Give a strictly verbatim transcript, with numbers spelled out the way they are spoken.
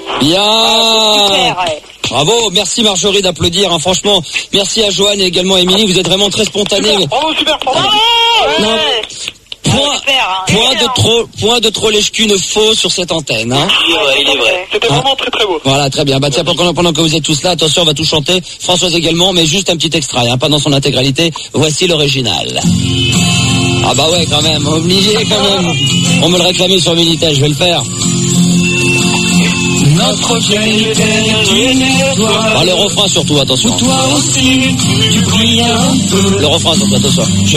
Bien. Ah, super, ouais. Bravo, merci Marjorie d'applaudir, hein. Franchement, merci à Joanne et également à Émilie, vous êtes vraiment très spontanés. Super, bravo, super, bravo. Ouais, Non. ouais. Point, super, hein. point de trop, point de trop lèche-cune faux sur cette antenne, hein. Il est vrai, il est vrai. C'était Ah. vraiment très très beau. Voilà, très bien. Bah tiens, pendant, pendant que vous êtes tous là, attention, on va tout chanter. Françoise également, mais juste un petit extrait, hein, pas dans son intégralité. Voici l'original. Ah bah ouais, quand même, obligé quand même. On me le réclamait sur Minitel, je vais le faire. Notre vieille terre est une étoile. Ah, le refrain surtout, attention. Toi aussi, tu brilles un peu. Le refrain surtout, attention.